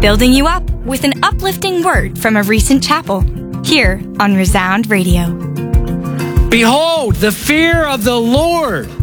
building you up with an uplifting word from a recent chapel, here on Resound Radio. Behold, the fear of the Lord